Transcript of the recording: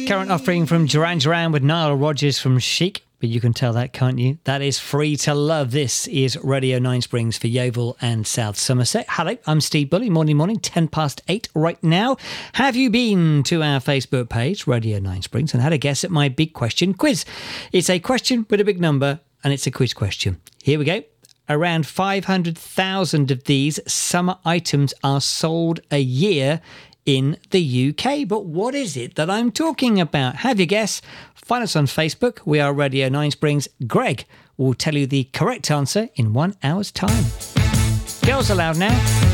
Current offering from Duran Duran with Nile Rodgers from Chic. But you can tell that, can't you? That is Free to Love. This is Radio 9 Springs for Yeovil and South Somerset. Hello, I'm Steve Bully. Morning, 8:10 right now. Have you been to our Facebook page, Radio 9 Springs, and had a guess at my big question quiz? It's a question with a big number, and it's a quiz question. Here we go. Around 500,000 of these summer items are sold a year in the UK. But what is it that I'm talking about? Have your guess? Find us on Facebook. We are Radio 9 Springs. Greg will tell you the correct answer in 1 hour's time. Girls Aloud now.